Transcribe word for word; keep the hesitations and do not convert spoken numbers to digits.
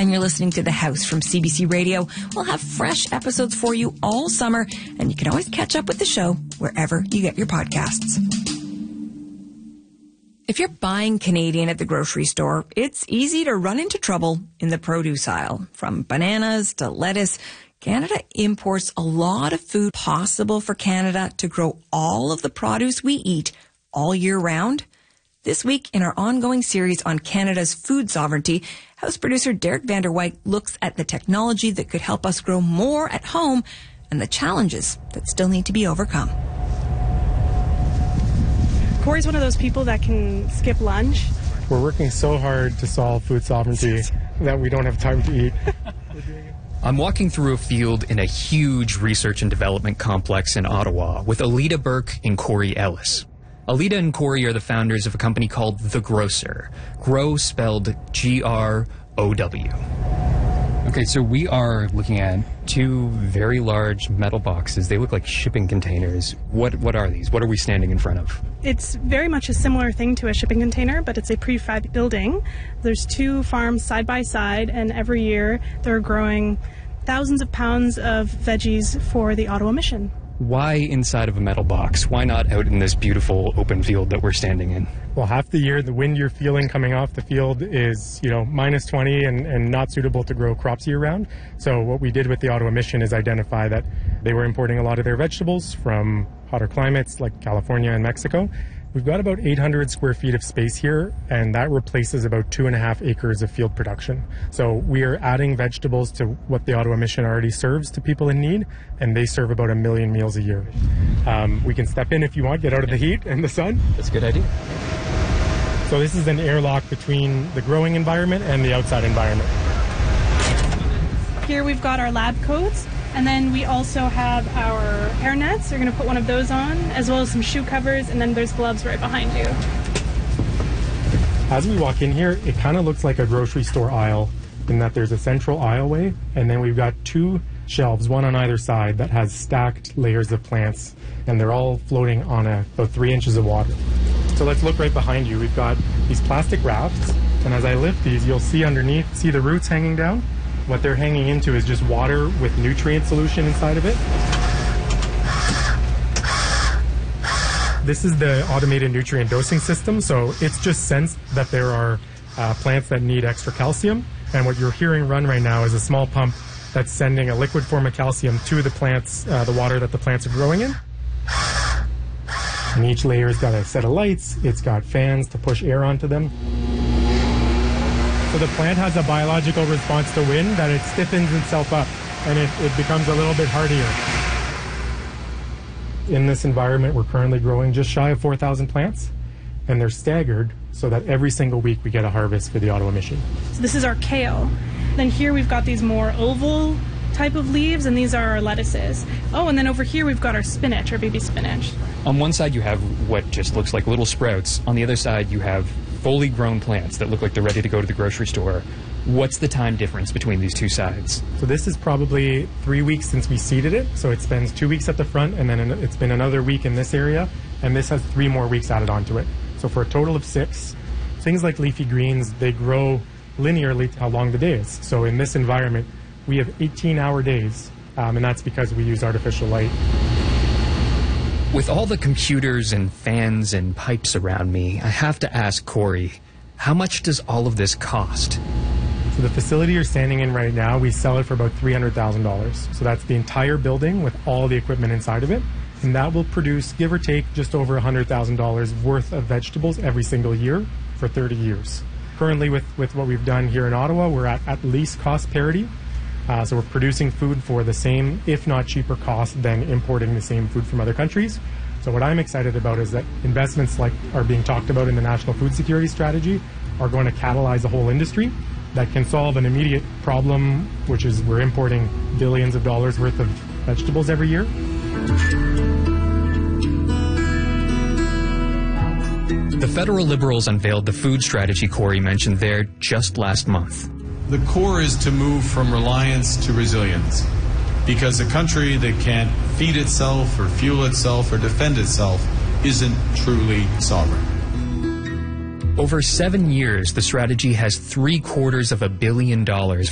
and you're listening to The House from C B C Radio. We'll have fresh episodes for you all summer, and you can always catch up with the show wherever you get your podcasts. If you're buying Canadian at the grocery store, it's easy to run into trouble in the produce aisle. From bananas to lettuce, Canada imports a lot of food. Possible for Canada to grow all of the produce we eat all year round? This week, in our ongoing series on Canada's food sovereignty, House producer Derek Vander Wyk looks at the technology that could help us grow more at home and the challenges that still need to be overcome. Corey's one of those people that can skip lunch. We're working so hard to solve food sovereignty that we don't have time to eat. I'm walking through a field in a huge research and development complex in Ottawa with Alida Burke and Corey Ellis. Alida and Corey are the founders of a company called The Grocer. Grow spelled G R O W. Okay, so we are looking at two very large metal boxes. They look like shipping containers. What what are these? What are we standing in front of? It's very much a similar thing to a shipping container, but it's a prefab building. There's two farms side by side, and every year they're growing thousands of pounds of veggies for the Ottawa Mission. Why inside of a metal box? Why not out in this beautiful open field that we're standing in? Well, half the year, the wind you're feeling coming off the field is, you know, minus twenty and, and not suitable to grow crops year-round. So what we did with the Ottawa Mission is identify that they were importing a lot of their vegetables from hotter climates like California and Mexico. We've got about eight hundred square feet of space here, and that replaces about two and a half acres of field production. So we are adding vegetables to what the Ottawa Mission already serves to people in need, and they serve about a million meals a year. Um, we can step in if you want, get out of the heat and the sun. That's a good idea. So this is an airlock between the growing environment and the outside environment. Here we've got our lab coats. And then we also have our hair nets. We're going to put one of those on, as well as some shoe covers, and then there's gloves right behind you. As we walk in here, it kind of looks like a grocery store aisle in that there's a central aisleway, and then we've got two shelves, one on either side, that has stacked layers of plants, and they're all floating on a, about three inches of water. So let's look right behind you. We've got these plastic rafts, and as I lift these, you'll see underneath, see the roots hanging down? What they're hanging into is just water with nutrient solution inside of it. This is the automated nutrient dosing system, so it's just sensed that there are uh, plants that need extra calcium, and what you're hearing run right now is a small pump that's sending a liquid form of calcium to the plants, uh, the water that the plants are growing in. And each layer's got a set of lights, it's got fans to push air onto them. So the plant has a biological response to wind that it stiffens itself up and it, it becomes a little bit hardier. In this environment, we're currently growing just shy of four thousand plants, and they're staggered so that every single week we get a harvest for the Ottawa Mission. So this is our kale. Then here we've got these more oval type of leaves, and these are our lettuces. Oh, and then over here we've got our spinach, our baby spinach. On one side you have what just looks like little sprouts. On the other side you have fully grown plants that look like they're ready to go to the grocery store. What's the time difference between these two sides? So this is probably three weeks since we seeded it. So it spends two weeks at the front, and then it's been another week in this area, and this has three more weeks added onto it. So for a total of six. Things like leafy greens, they grow linearly along the days. So in this environment, we have eighteen hour days, um, and that's because we use artificial light. With all the computers and fans and pipes around me, I have to ask Corey, how much does all of this cost? So the facility you're standing in right now, we sell it for about three hundred thousand dollars. So that's the entire building with all the equipment inside of it. And that will produce, give or take, just over one hundred thousand dollars worth of vegetables every single year for thirty years. Currently, with, with what we've done here in Ottawa, we're at at least cost parity. Uh, so we're producing food for the same, if not cheaper cost than importing the same food from other countries. So what I'm excited about is that investments like are being talked about in the National Food Security Strategy are going to catalyze a whole industry that can solve an immediate problem, which is we're importing billions of dollars worth of vegetables every year. The federal Liberals unveiled the food strategy Corey mentioned there just last month. The core is to move from reliance to resilience, because a country that can't feed itself or fuel itself or defend itself isn't truly sovereign. Over seven years, the strategy has three quarters of a billion dollars